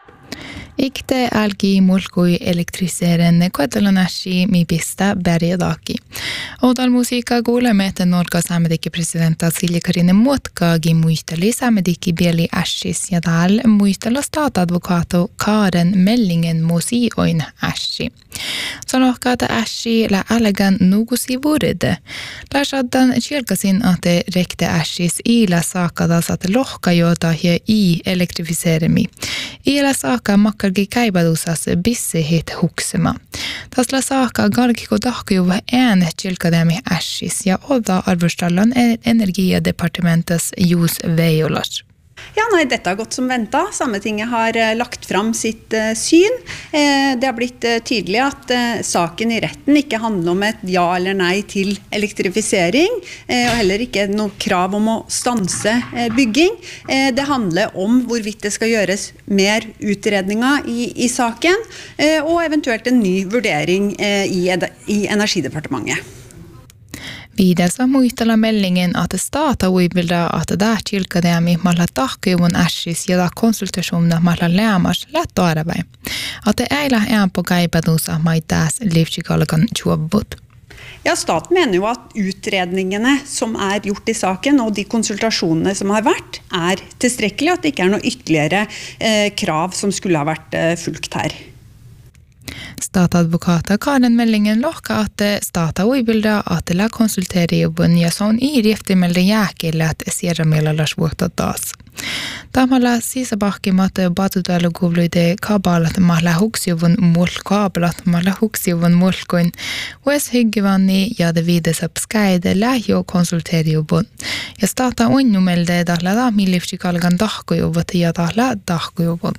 Ikte algi mulkui elektriserende koetalanashi mi pista berjedaki. Odal musiikka kuuleme, että Norga saamedikki presidenta Silja Karine Muotkagi muisteli saamedikki bieli ässis ja tal muistella staatadvokato Karen Mellingen musioin ässi. Sanohkaata ässi la alegan nugusi vuoride. Läsaddan tjelkasin ate rekte ässis ila saakadas at lohkajota ja elektrifiseremi. Ila saaka makkargi käibadusas bissehit huksema. Tasla saaka galgiko dahkujuva tjelkademi ässis ja oda arvostallan energidepartementets Jos Veiolas. Ja, nei, dette har gått som ventet. Sametinget har lagt fram sitt syn. Det har blitt tydelig at saken i retten ikke handler om et ja eller nei til elektrifisering, og heller ikke noe krav om å stanse bygging. Det handler om hvorvidt det skal gjøres mer utredninger i saken, og eventuelt en ny vurdering i Energidepartementet. Vidare så muistella Mellingen att stata uibilda att där tillkademi malla tahkujuvun ässis ja da konsultationer malla lämars lätt arabai. Att det eila på gaibadusa maitas livskikalkan juobbut. Ja, staten mener jo at utredningene som gjort i saken og de konsultasjonene som har vært tilstrekkelig, at det ikke noe ytterligere krav som skulle ha vært fulgt her. Statadvokata Karen Mellingen lohka att stata uibilda att la konsulteriubun ja son i riftimelde jääkille att sierramilla lasvuotta taas. Tamalla sisabahki mate batutelu kuvluide kabalat mahla huksjuvun mulkablat mahla huksjuvun mulkuin ues hyggivanni ja det videsap skaide lähjo konsulteriubun. Ja stata unnumelde dahla da millivskikalgan dahkujuvut ja dahla dahkujuvun.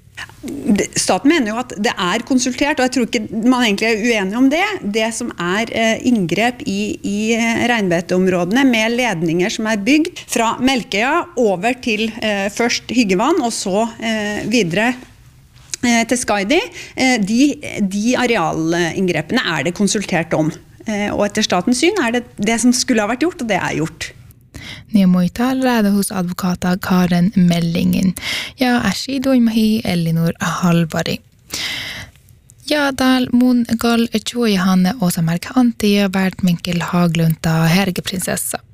Staten mener jo at det konsultert, og jeg tror ikke man egentlig uenig om det. Det som inngrep i regnbeteområdene med ledninger som bygd fra Melkøya over til først Hyggevann og så videre til Skaidi, de arealinngrepene det konsultert om. Og etter statens syn det som skulle ha vært gjort, og det gjort. Niemuital räda hos advokata Karen Mellingen. Ja, ässi doimahi Elinor Halvari. Ja, dal mun gal tjoja hanne osamark antia värt Minkel Haglunta hergeprinsessa.